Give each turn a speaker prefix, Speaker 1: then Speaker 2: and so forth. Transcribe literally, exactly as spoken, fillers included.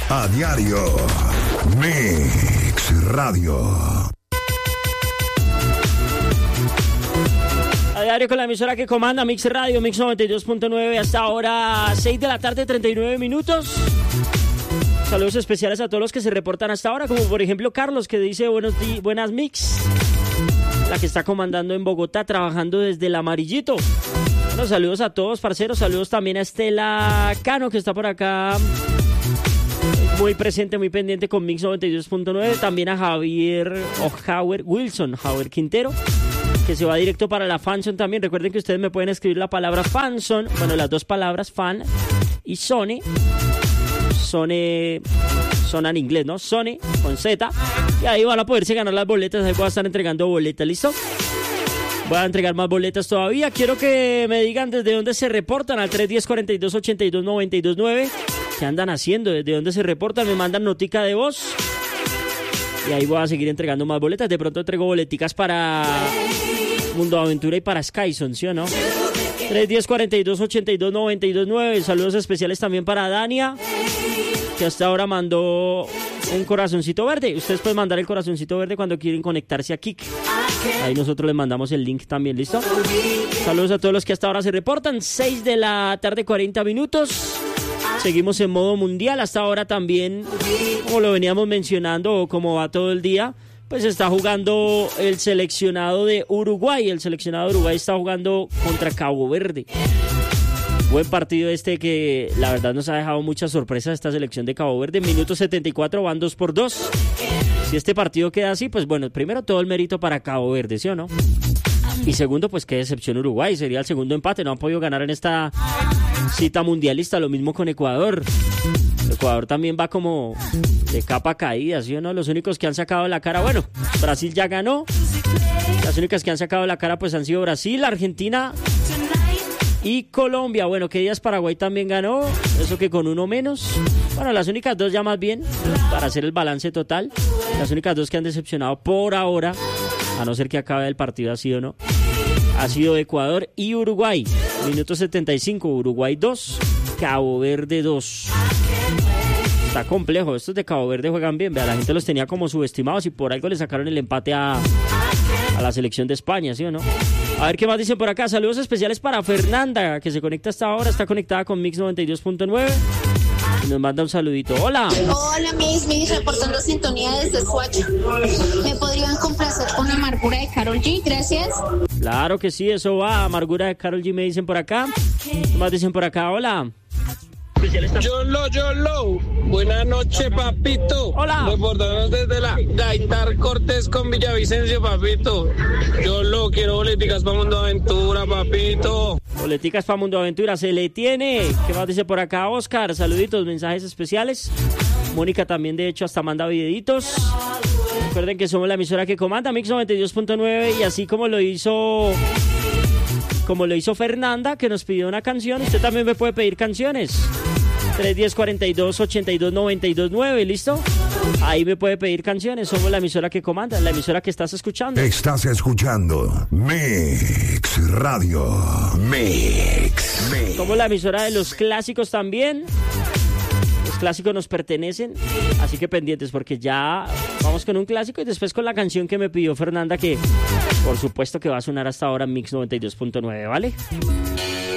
Speaker 1: A diario. Mix Radio.
Speaker 2: A diario con la emisora que comanda Mix Radio, Mix noventa y dos punto nueve, hasta ahora seis de la tarde, treinta y nueve minutos. Saludos especiales a todos los que se reportan hasta ahora, como por ejemplo Carlos, que dice buenos días, buenas Mix. La que está comandando en Bogotá, trabajando desde el Amarillito. Bueno, saludos a todos, parceros. Saludos también a Estela Cano, que está por acá, muy presente, muy pendiente con Mix noventa y dos punto nueve. También a Javier o Howard Wilson, Howard Quintero, que se va directo para la Fanson también. Recuerden que ustedes me pueden escribir la palabra Fanson, bueno, las dos palabras fan y Sony. Sony, Sony en inglés, ¿no? Sony con Z. Y ahí van a poderse ganar las boletas. Ahí voy a estar entregando boletas, ¿listo? Voy a entregar más boletas todavía. Quiero que me digan desde dónde se reportan al tres uno cero, cuarenta y dos, ochenta y dos, noventa y dos nueve. ¿Qué andan haciendo? ¿Desde dónde se reportan? Me mandan notica de voz. Y ahí voy a seguir entregando más boletas. De pronto entrego boleticas para Mundo Aventura y para Skyson, ¿sí o no? tres uno cero, cuarenta y dos, ochenta y dos, noventa y dos nueve. Saludos especiales también para Dania, que hasta ahora mandó un corazoncito verde. Ustedes pueden mandar el corazoncito verde cuando quieren conectarse a Kik. Ahí nosotros les mandamos el link también, ¿listo? Saludos a todos los que hasta ahora se reportan. seis de la tarde, cuarenta minutos. Seguimos en modo mundial. Hasta ahora también, como lo veníamos mencionando, o como va todo el día, pues está jugando el seleccionado de Uruguay. El seleccionado de Uruguay está jugando contra Cabo Verde. Buen partido este que la verdad nos ha dejado muchas sorpresas esta selección de Cabo Verde. Minuto setenta y cuatro, van dos por dos. Si este partido queda así, pues bueno, primero todo el mérito para Cabo Verde, ¿sí o no? Y segundo, pues qué decepción Uruguay. Sería el segundo empate, no han podido ganar en esta cita mundialista. Lo mismo con Ecuador. Ecuador también va como de capa caída, ¿sí o no? Los únicos que han sacado la cara, bueno, Brasil ya ganó. Las únicas que han sacado la cara pues han sido Brasil, Argentina y Colombia. Bueno, que días Paraguay también ganó, eso que con uno menos. Bueno, las únicas dos ya más bien, para hacer el balance total, las únicas dos que han decepcionado por ahora, a no ser que acabe el partido así o no, ha sido Ecuador y Uruguay. Minuto setenta y cinco, Uruguay dos, Cabo Verde dos. Está complejo, estos de Cabo Verde juegan bien, vea, la gente los tenía como subestimados y por algo le sacaron el empate a, a la selección de España, ¿sí o no? A ver qué más dicen por acá. Saludos especiales para Fernanda, que se conecta hasta ahora, está conectada con Mix noventa y dos punto nueve. Y nos manda un saludito. Hola.
Speaker 3: Hola, Mix, Mix, reportando sintonía desde Soacha. ¿Me podrían complacer con Amargura de Karol G? Gracias.
Speaker 2: Claro que sí, eso va. Amargura de Karol G me dicen por acá. ¿Qué más dicen por acá? Hola.
Speaker 4: Yolo, Yolo, buenas noches, papito.
Speaker 2: Hola.
Speaker 4: Reportándonos desde la Gaitar Cortés con Villavicencio, papito. Yolo, quiero boleticas para Mundo Aventura, papito.
Speaker 2: Boleticas para Mundo Aventura, se le tiene. ¿Qué más dice por acá, Oscar? Saluditos, mensajes especiales. Mónica también, de hecho, hasta manda videitos. Recuerden que somos la emisora que comanda Mix noventa y dos punto nueve y así como lo hizo... Como lo hizo Fernanda, que nos pidió una canción, usted también me puede pedir canciones. tres uno cero, cuarenta y dos, ochenta y dos, noventa y dos nueve, ¿listo? Ahí me puede pedir canciones, somos la emisora que comanda, la emisora que estás escuchando.
Speaker 1: Estás escuchando Mix Radio. Mix. Mix.
Speaker 2: Somos la emisora de los clásicos también. Los clásicos nos pertenecen, así que pendientes porque ya vamos con un clásico y después con la canción que me pidió Fernanda, que por supuesto que va a sonar hasta ahora en Mix noventa y dos punto nueve, ¿vale?